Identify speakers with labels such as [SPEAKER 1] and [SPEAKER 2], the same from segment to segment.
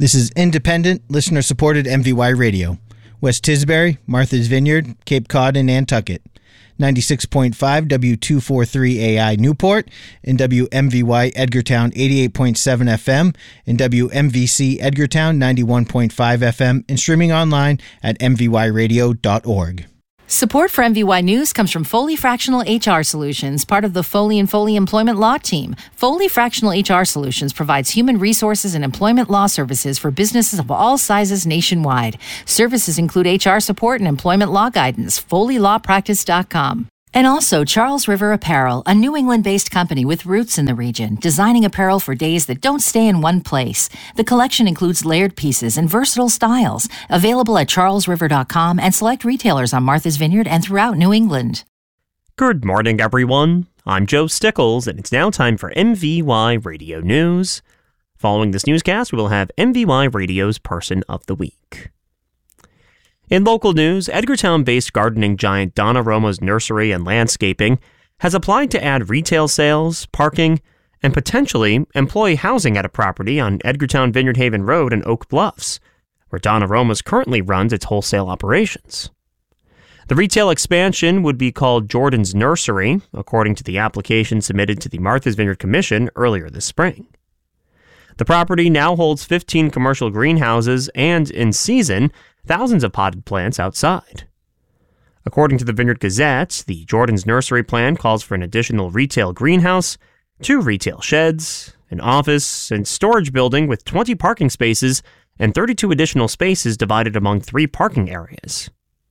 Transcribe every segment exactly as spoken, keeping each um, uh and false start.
[SPEAKER 1] This is independent, listener-supported M V Y Radio. West Tisbury, Martha's Vineyard, Cape Cod, and Nantucket. ninety-six point five W two forty-three A I Newport, and W M V Y Edgartown eighty-eight point seven F M, and W M V C Edgartown ninety-one point five F M, and streaming online at m v y radio dot org.
[SPEAKER 2] Support for M V Y News comes from Foley Fractional H R Solutions, part of the Foley and Foley Employment Law Team. Foley Fractional H R Solutions provides human resources and employment law services for businesses of all sizes nationwide. Services include H R support and employment law guidance. foley law practice dot com. And also Charles River Apparel, a New England-based company with roots in the region, designing apparel for days that don't stay in one place. The collection includes layered pieces and versatile styles, available at charles river dot com and select retailers on Martha's Vineyard and throughout New England.
[SPEAKER 3] Good morning, everyone. I'm Joe Stickles, and it's now time for M V Y Radio News. Following this newscast, we will have M V Y Radio's Person of the Week. In local news, Edgartown-based gardening giant Donna Romo's Nursery and Landscaping has applied to add retail sales, parking, and potentially employee housing at a property on Edgartown Vineyard Haven Road in Oak Bluffs, where Donna Romo's currently runs its wholesale operations. The retail expansion would be called Jordan's Nursery, according to the application submitted to the Martha's Vineyard Commission earlier this spring. The property now holds fifteen commercial greenhouses and, in season, thousands of potted plants outside. According to the Vineyard Gazette, the Jordan's Nursery plan calls for an additional retail greenhouse, two retail sheds, an office and storage building with twenty parking spaces and thirty-two additional spaces divided among three parking areas.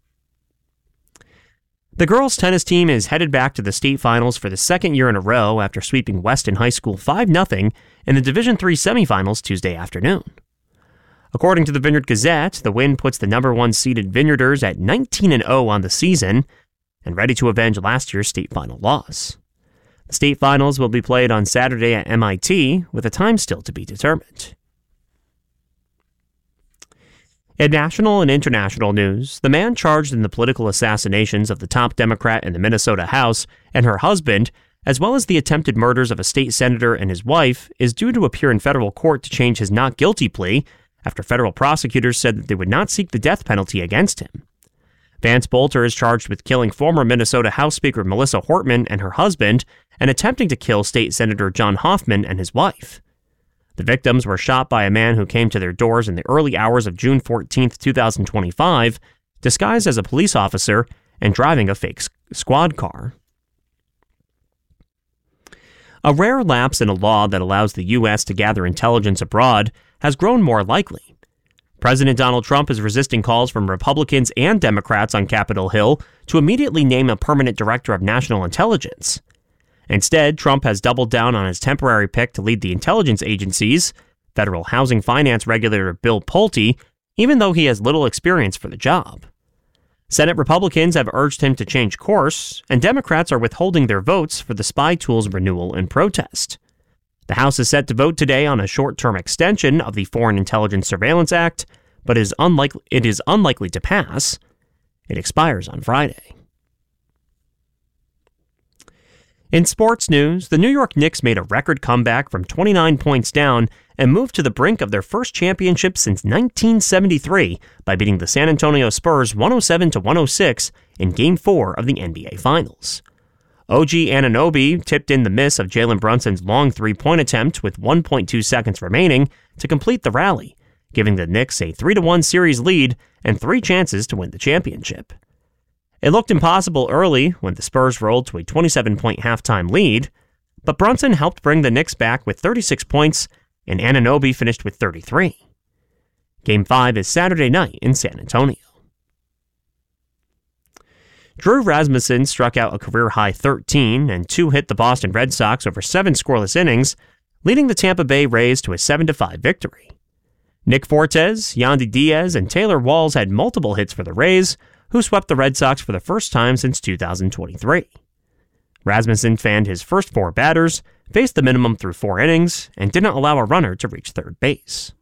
[SPEAKER 3] The girls' tennis team is headed back to the state finals for the second year in a row after sweeping Weston High School five nothing in the Division three semifinals Tuesday afternoon. According to the Vineyard Gazette, the win puts the number one seeded Vineyarders at nineteen and oh on the season and ready to avenge last year's state final loss. The state finals will be played on Saturday at M I T, with a time still to be determined. In national and international news, the man charged in the political assassinations of the top Democrat in the Minnesota House and her husband, as well as the attempted murders of a state senator and his wife, is due to appear in federal court to change his not guilty plea after federal prosecutors said that they would not seek the death penalty against him. Vance Bolter is charged with killing former Minnesota House Speaker Melissa Hortman and her husband and attempting to kill State Senator John Hoffman and his wife. The victims were shot by a man who came to their doors in the early hours of June fourteenth, twenty twenty-five, disguised as a police officer and driving a fake squad car. A rare lapse in a law that allows the U S to gather intelligence abroad has grown more likely. President Donald Trump is resisting calls from Republicans and Democrats on Capitol Hill to immediately name a permanent director of national intelligence. Instead, Trump has doubled down on his temporary pick to lead the intelligence agencies, federal housing finance regulator Bill Pulte, even though he has little experience for the job. Senate Republicans have urged him to change course, and Democrats are withholding their votes for the spy tools renewal in protest. The House is set to vote today on a short-term extension of the Foreign Intelligence Surveillance Act, but is unlikely, it is unlikely to pass. It expires on Friday. In sports news, the New York Knicks made a record comeback from twenty-nine points down and moved to the brink of their first championship since nineteen seventy-three by beating the San Antonio Spurs one oh seven to one oh six in Game four of the N B A Finals. O G Anunoby tipped in the miss of Jalen Brunson's long three-point attempt with one point two seconds remaining to complete the rally, giving the Knicks a three to one series lead and three chances to win the championship. It looked impossible early when the Spurs rolled to a twenty-seven point halftime lead, but Brunson helped bring the Knicks back with thirty-six points, and Anunoby finished with thirty-three. Game five is Saturday night in San Antonio. Drew Rasmussen struck out a career-high thirteen and two hit the Boston Red Sox over seven scoreless innings, leading the Tampa Bay Rays to a seven to five victory. Nick Fortes, Yandy Diaz, and Taylor Walls had multiple hits for the Rays, who swept the Red Sox for the first time since two thousand twenty-three. Rasmussen fanned his first four batters, faced the minimum through four innings, and didn't allow a runner to reach third base.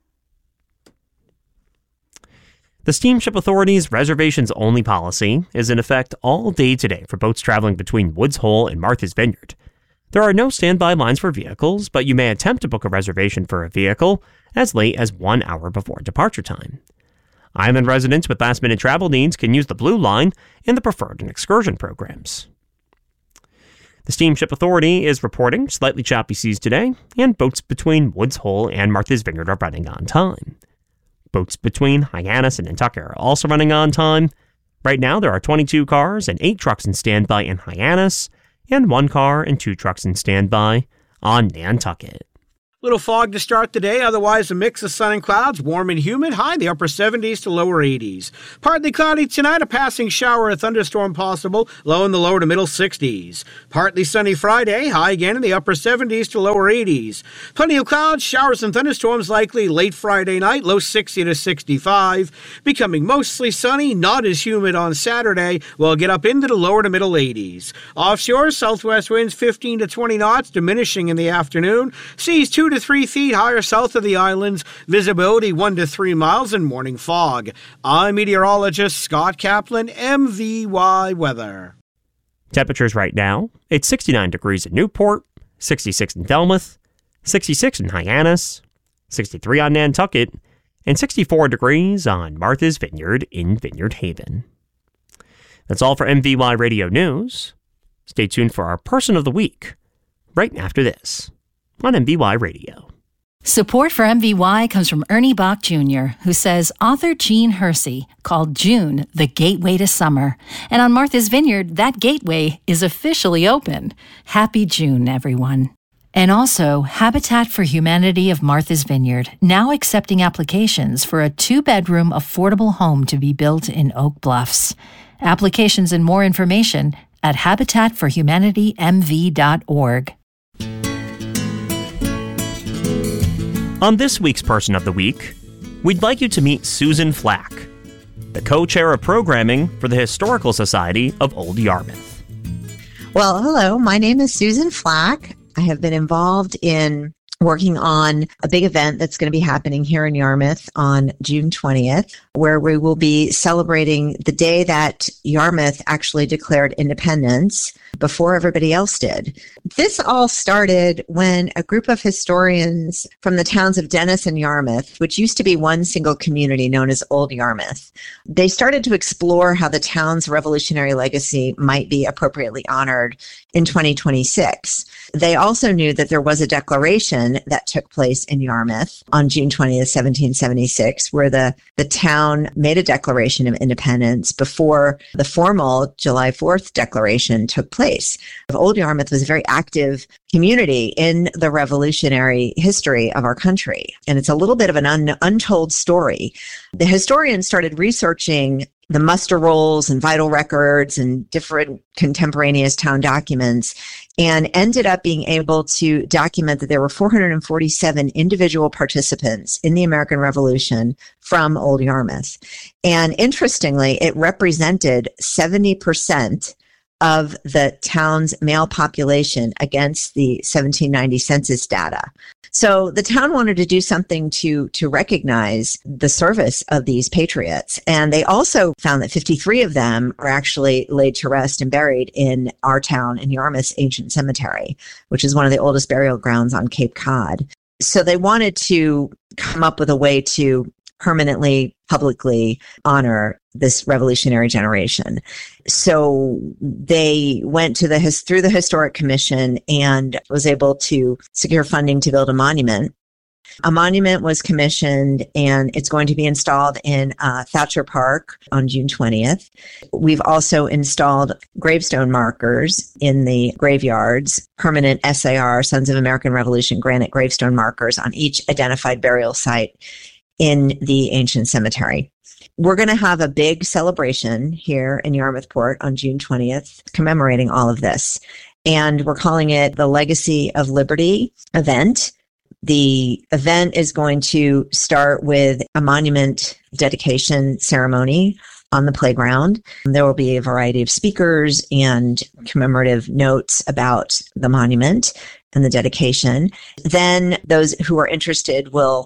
[SPEAKER 3] The Steamship Authority's reservations-only policy is in effect all day today for boats traveling between Woods Hole and Martha's Vineyard. There are no standby lines for vehicles, but you may attempt to book a reservation for a vehicle as late as one hour before departure time. Island residents with last-minute travel needs can use the Blue Line in the Preferred and Excursion programs. The Steamship Authority is reporting slightly choppy seas today, and boats between Woods Hole and Martha's Vineyard are running on time. Boats between Hyannis and Nantucket are also running on time. Right now, there are twenty-two cars and eight trucks in standby in Hyannis, and one car and two trucks in standby on Nantucket.
[SPEAKER 4] Little fog to start the day, otherwise a mix of sun and clouds, warm and humid, high in the upper seventies to lower eighties. Partly cloudy tonight, a passing shower or thunderstorm possible, low in the lower to middle sixties. Partly sunny Friday, high again in the upper seventies to lower eighties. Plenty of clouds, showers and thunderstorms likely late Friday night, low sixty to sixty-five. Becoming mostly sunny, not as humid on Saturday, we'll get up into the lower to middle eighties. Offshore, southwest winds fifteen to twenty knots, diminishing in the afternoon. Seas two to three feet higher south of the islands, visibility one to three miles, and morning fog. I'm meteorologist Scott Kaplan, M V Y Weather.
[SPEAKER 3] Temperatures right now, it's sixty-nine degrees in Newport, sixty-six in Falmouth, sixty-six in Hyannis, sixty-three on Nantucket, and sixty-four degrees on Martha's Vineyard in Vineyard Haven. That's all for M V Y Radio News. Stay tuned for our Person of the Week right after this on M V Y Radio.
[SPEAKER 2] Support for M V Y comes from Ernie Bach Junior, who says author Jean Hersey called June the gateway to summer. And on Martha's Vineyard, that gateway is officially open. Happy June, everyone. And also, Habitat for Humanity of Martha's Vineyard, now accepting applications for a two-bedroom affordable home to be built in Oak Bluffs. Applications and more information at habitat for humanity m v dot org.
[SPEAKER 3] On this week's Person of the Week, we'd like you to meet Susan Flack, the co-chair of programming for the Historical Society of Old Yarmouth.
[SPEAKER 5] Well, hello, my name is Susan Flack. I have been involved in working on a big event that's going to be happening here in Yarmouth on June twentieth, where we will be celebrating the day that Yarmouth actually declared independence before everybody else did. This all started when a group of historians from the towns of Dennis and Yarmouth, which used to be one single community known as Old Yarmouth, they started to explore how the town's revolutionary legacy might be appropriately honored in twenty twenty-six. They also knew that there was a declaration that took place in Yarmouth on June twentieth, seventeen seventy-six, where the, the town made a declaration of independence before the formal July fourth declaration took place. Old Yarmouth was a very active community in the revolutionary history of our country, and it's a little bit of an un- untold story. The historians started researching the muster rolls and vital records and different contemporaneous town documents, and ended up being able to document that there were four hundred forty-seven individual participants in the American Revolution from Old Yarmouth. And interestingly, it represented seventy percent of the town's male population against the seventeen ninety census data. So the town wanted to do something to, to recognize the service of these patriots. And they also found that fifty-three of them are actually laid to rest and buried in our town, in Yarmouth's ancient cemetery, which is one of the oldest burial grounds on Cape Cod. So they wanted to come up with a way to permanently, publicly honor this revolutionary generation. So they went to the his, through the Historic Commission and was able to secure funding to build a monument. A monument was commissioned, and it's going to be installed in uh, Thatcher Park on June twentieth. We've also installed gravestone markers in the graveyards, permanent S A R, Sons of American Revolution granite gravestone markers on each identified burial site in the ancient cemetery. We're going to have a big celebration here in Yarmouth Port on June twentieth, commemorating all of this. And we're calling it the Legacy of Liberty event. The event is going to start with a monument dedication ceremony on the playground. There will be a variety of speakers and commemorative notes about the monument and the dedication. Then those who are interested will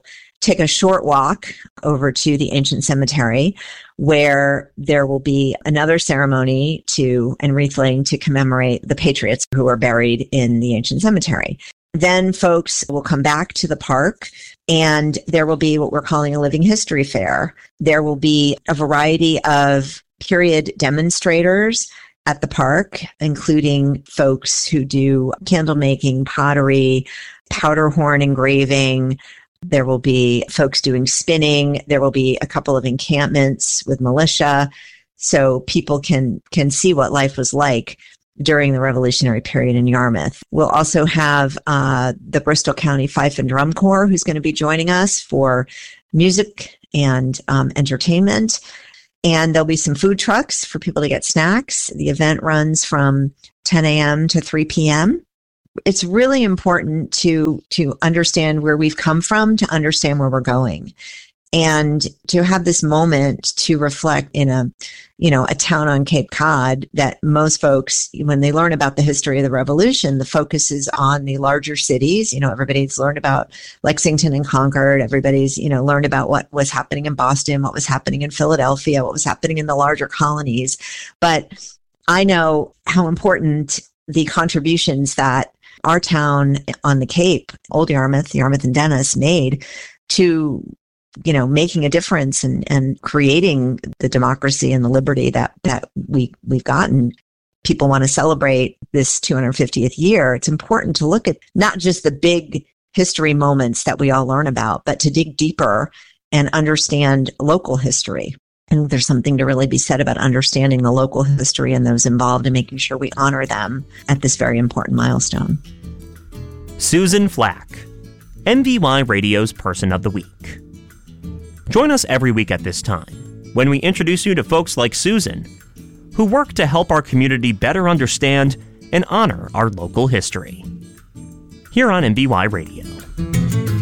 [SPEAKER 5] take a short walk over to the ancient cemetery, where there will be another ceremony to and wreath laying to commemorate the patriots who are buried in the ancient cemetery. Then folks will come back to the park, and there will be what we're calling a living history fair. There will be a variety of period demonstrators at the park, including folks who do candle making, pottery, powder horn engraving. There will be folks doing spinning. There will be a couple of encampments with militia, so people can can see what life was like during the Revolutionary period in Yarmouth. We'll also have uh, the Bristol County Fife and Drum Corps, who's going to be joining us for music and um, entertainment. And there'll be some food trucks for people to get snacks. The event runs from ten a.m. to three p.m. It's really important to to understand where we've come from, to understand where we're going, and to have this moment to reflect in a, you know, a town on Cape Cod that most folks, when they learn about the history of the Revolution, the focus is on the larger cities. You know, everybody's learned about Lexington and Concord. Everybody's, you know, learned about what was happening in Boston, what was happening in Philadelphia, what was happening in the larger colonies. But I know how important the contributions that our town on the Cape, Old Yarmouth, Yarmouth and Dennis, made to, you know, making a difference and, and creating the democracy and the liberty that, that we, we've gotten. People want to celebrate this two hundred fiftieth year. It's important to look at not just the big history moments that we all learn about, but to dig deeper and understand local history. And there's something to really be said about understanding the local history and those involved and making sure we honor them at this very important milestone.
[SPEAKER 3] Susan Flack, M V Y Radio's Person of the Week. Join us every week at this time when we introduce you to folks like Susan, who work to help our community better understand and honor our local history. Here on M V Y Radio.